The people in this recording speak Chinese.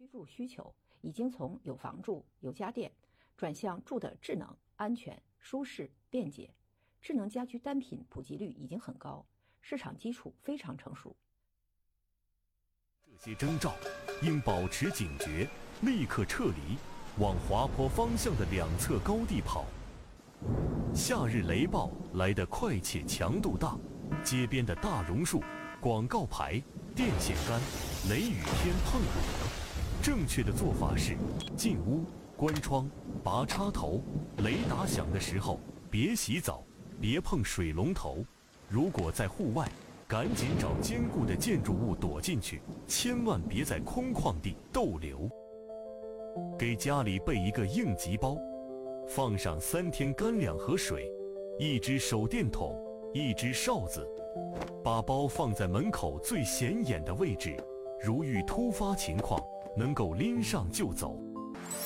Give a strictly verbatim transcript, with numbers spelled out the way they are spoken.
居住需求已经从有房住、有家电转向住的智能、安全、舒适、便捷。智能家居单品普及率已经很高，市场基础非常成熟。 这些征兆应保持警觉，立刻撤离，往滑坡方向的两侧高地跑。夏日雷暴来得快且强度大，街边的大榕树、广告牌、电线杆，雷雨天碰不得。正确的做法是：进屋、关窗、拔插头。雷打响的时候，别洗澡，别碰水龙头。如果在户外，赶紧找坚固的建筑物躲进去，千万别在空旷地逗留。给家里备一个应急包，放上三天干粮和水，一只手电筒，一只哨子，把包放在门口最显眼的位置，如遇突发情况，能够拎上就走。